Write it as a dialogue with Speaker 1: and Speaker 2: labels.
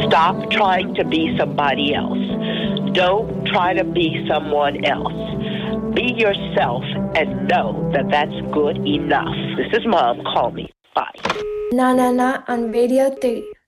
Speaker 1: Stop trying to be somebody else. Don't try to be someone else. Be yourself and know that that's good enough. This is Mom. Call me. Bye.
Speaker 2: Na Na Na on Radio 3.